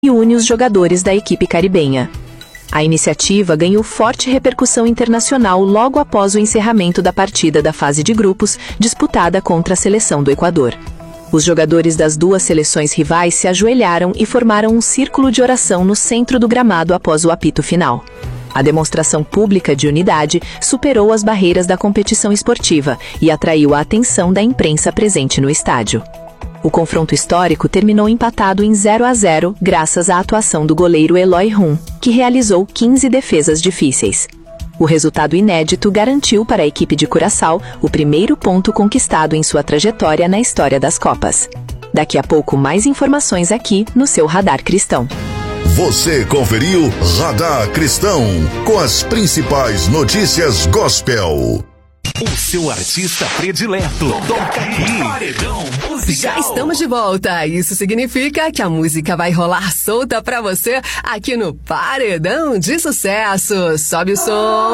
e une os jogadores da equipe caribenha. A iniciativa ganhou forte repercussão internacional logo após o encerramento da partida da fase de grupos, disputada contra a seleção do Equador. Os jogadores das duas seleções rivais se ajoelharam e formaram um círculo de oração no centro do gramado após o apito final. A demonstração pública de unidade superou as barreiras da competição esportiva e atraiu a atenção da imprensa presente no estádio. O confronto histórico terminou empatado em 0-0, graças à atuação do goleiro Eloy Rum, que realizou 15 defesas difíceis. O resultado inédito garantiu para a equipe de Curaçao o primeiro ponto conquistado em sua trajetória na história das Copas. Daqui a pouco mais informações aqui no seu Radar Cristão. Você conferiu Radar Cristão, com as principais notícias gospel. O seu artista predileto toca aqui. Paredão Musical. Já estamos de volta. Isso significa que a música vai rolar solta pra você aqui no Paredão de Sucesso. Sobe o som.